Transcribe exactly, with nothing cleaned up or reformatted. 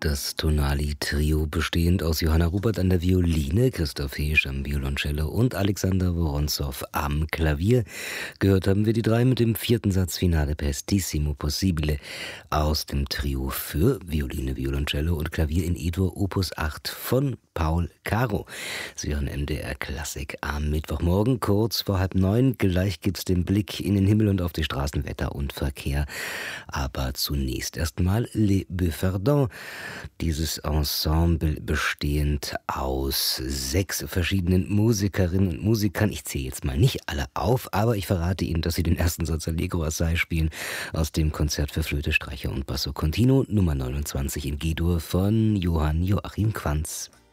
Das Tonali-Trio, bestehend aus Johanna Rupert an der Violine, Christoph Heesch am Violoncello und Alexander Woronzow am Klavier. Gehört haben wir die drei mit dem vierten Satz Finale Prestissimo Possibile aus dem Trio für Violine, Violoncello und Klavier in E-Dur Opus acht von Paul Caro. Sie hören M D R Klassik am Mittwochmorgen, kurz vor halb neun. Gleich gibt's den Blick in den Himmel und auf die Straßen, Wetter und Verkehr. Aber zunächst erstmal Les Bufferdons. Dieses Ensemble bestehend aus sechs verschiedenen Musikerinnen und Musikern. Ich zähle jetzt mal nicht alle auf, aber ich verrate Ihnen, dass Sie den ersten Satz Allegro Assai spielen aus dem Konzert für Flöte, Streicher und Basso Continuo Nummer neunundzwanzig in G-Dur von Johann Joachim Quanz.